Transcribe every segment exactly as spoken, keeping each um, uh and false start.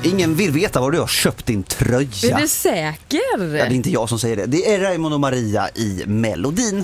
Ingen vill veta var du har köpt din tröja. Är du säker? Ja, det är inte jag som säger det. Det är Raymond och Maria i Melodin.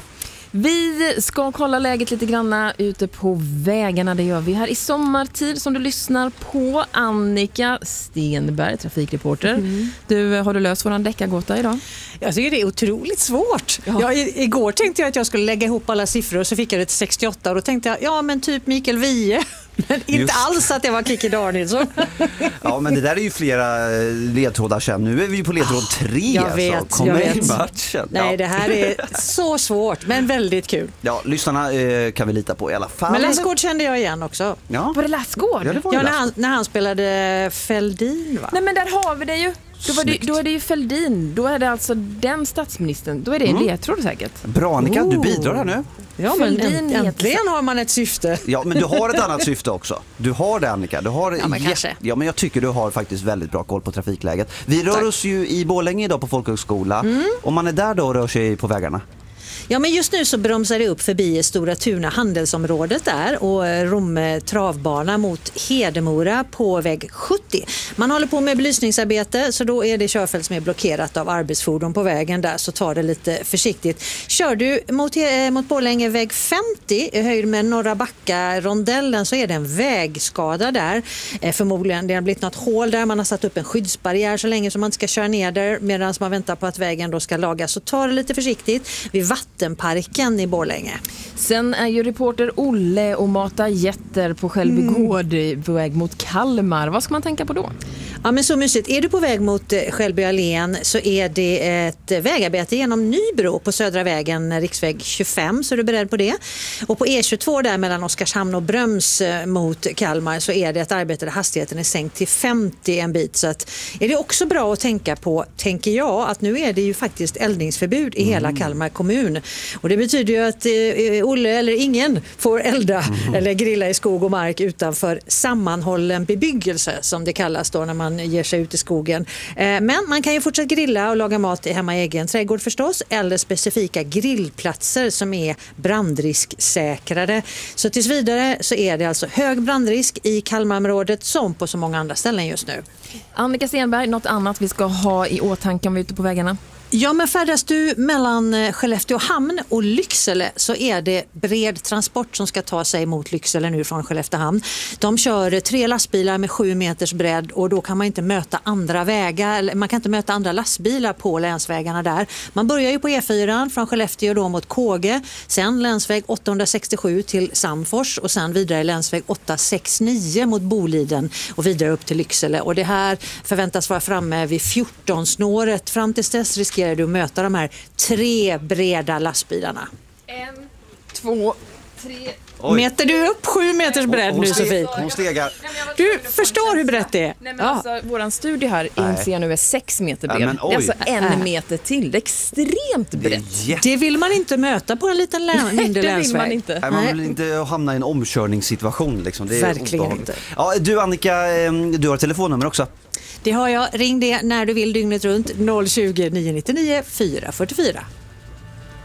Vi ska kolla läget lite granna ute på vägarna. Det gör vi här i sommartid som du lyssnar på. Annika Stenberg, trafikreporter. Mm. Du, har du löst våran deckargåta idag? Jag tycker det är otroligt svårt. Ja. Jag, i, igår tänkte jag att jag skulle lägga ihop alla siffror och så fick jag det till sextioåtta och då tänkte jag, ja men typ Mikael Wiehe. Men inte Just. alls att det var Kikki Danielsson. Ja, men det där är ju flera ledtrådar sen. Nu är vi på ledtråd oh, tre. Jag vet, alltså. Kom jag med vet. i matchen. Nej, ja. det här är så svårt, men väldigt kul. Ja, lyssnarna eh, kan vi lita på i alla fall. Men Lassgård kände jag igen också. Ja. Var det Lassgård? Ja, det var ja när, han, när han spelade Fälldin, va? Nej, men där har vi det ju. Då, var det, då är det ju Fälldin. Då är det alltså den statsministern. Då är det en mm. ledtråd säkert. Bra, Annika, oh. du bidrar här nu. Ja, men änt, äntligen har man ett syfte. Ja, men du har ett annat syfte också. Du har det, Annika. Du har ja, men kanske. Ja, men jag tycker du har faktiskt väldigt bra koll på trafikläget. Vi rör Tack. oss ju i Borlänge idag på Folkhögskola. Mm. Om man är där då och rör sig på vägarna. Ja, men just nu så bromsar det upp förbi Stora Tuna handelsområdet där och Romme travbana mot Hedemora på väg sjuttio. Man håller på med belysningsarbete så då är det körfält som är blockerat av arbetsfordon på vägen där, så ta det lite försiktigt. Kör du mot, mot Borlänge väg femtio i höjd med Norra Backa rondellen så är det en vägskada där. Eh, förmodligen det har blivit något hål där, man har satt upp en skyddsbarriär så länge som man inte ska köra ner där medan man väntar på att vägen då ska lagas, så ta det lite försiktigt vid Vattenparken i Borlänge. Sen är ju reporter Olle och matar jätter på Skällbygård mm. på väg mot Kalmar. Vad ska man tänka på då? Ja, men så mysigt. Är du på väg mot Skällby allén så är det ett vägarbete genom Nybro på södra vägen, riksväg tjugofem, så är du beredd på det. Och på E tjugotvå där mellan Oskarshamn och Bröms mot Kalmar så är det ett arbete där hastigheten är sänkt till femtio en bit. Så att är det också bra att tänka på, tänker jag, att nu är det ju faktiskt eldningsförbud i mm. hela Kalmar kommun. Och det betyder ju att eh, Olle eller ingen får elda mm. eller grilla i skog och mark utanför sammanhållen bebyggelse som det kallas då när man ger sig ut i skogen. Men man kan ju fortsätta grilla och laga mat hemma i egen trädgård förstås, eller specifika grillplatser som är brandrisksäkrade. Så tills vidare så är det alltså hög brandrisk i Kalmarområdet som på så många andra ställen just nu. Annika Stenberg, något annat vi ska ha i åtanke om vi är ute på vägarna? Ja, men färdas du mellan Skellefteå hamn och Lycksele så är det bred transport som ska ta sig mot Lycksele nu från Skellefteå hamn. De kör tre lastbilar med sju meters bredd och då kan man inte möta andra vägar, man kan inte möta andra lastbilar på länsvägarna där. Man börjar ju på E fyra från Skellefteå då mot Kåge, sen länsväg åttahundrasextiosju till Samfors och sen vidare länsväg åttahundrasextionio mot Boliden och vidare upp till Lycksele. Och det här förväntas vara framme vid fjorton-snåret. Fram till dess riskerar du att möta de här tre breda lastbilarna. En, två, tre... Oj. Mäter du upp sju meters bredd hon, hon nu, steg, Sofie? Hon stegar. Du förstår hur brett det är. Nej, men alltså, ja. Våran studie här inser jag nu är sex meter bred. Ja, men, det är alltså en äh. meter till. Det är extremt brett. Det, är det vill man inte möta på en liten län, mindre det vill länsväg. man inte. Nej, man vill inte hamna i en omkörningssituation. Liksom. Det är verkligen obehagligt. inte. Ja, du Annika, du har telefonnummer också. Det har jag. Ring det när du vill dygnet runt. noll tjugo, nio nittionio, fyra fyrtiofyra.